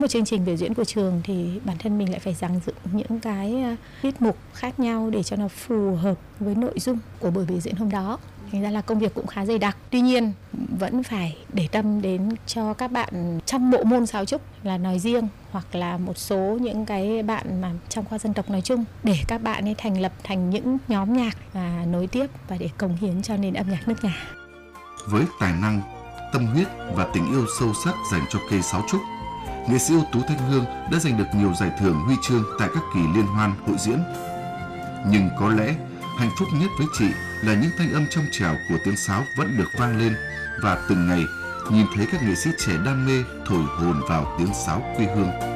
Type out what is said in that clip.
Một chương trình biểu diễn của trường thì bản thân mình lại phải dàn dựng những cái tiết mục khác nhau để cho nó phù hợp với nội dung của buổi biểu diễn hôm đó. Thành ra là công việc cũng khá dày đặc. Tuy nhiên vẫn phải để tâm đến cho các bạn trong bộ môn sáo trúc là nói riêng, hoặc là một số những cái bạn mà trong khoa dân tộc nói chung, để các bạn ấy thành lập thành những nhóm nhạc và nối tiếp và để cống hiến cho nền âm nhạc nước nhà. Với tài năng, tâm huyết và tình yêu sâu sắc dành cho cây sáo trúc, nghệ sĩ ưu tú Thanh Hương đã giành được nhiều giải thưởng huy chương tại các kỳ liên hoan hội diễn. Nhưng có lẽ hạnh phúc nhất với chị là những thanh âm trong trẻo của tiếng sáo vẫn được vang lên, và từng ngày nhìn thấy các nghệ sĩ trẻ đam mê thổi hồn vào tiếng sáo quê hương.